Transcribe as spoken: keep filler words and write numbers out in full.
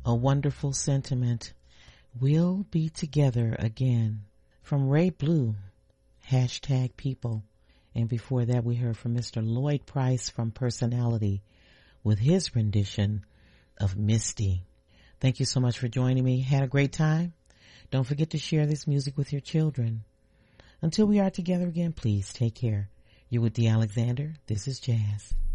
A wonderful sentiment. We'll be together again. From Ray Blue, hashtag people. And before that, we heard from Mister Lloyd Price from Personality with his rendition of Misty. Thank you so much for joining me. Had a great time? Don't forget to share this music with your children. Until we are together again, please take care. You're with Dee Alexander. This is Jazz.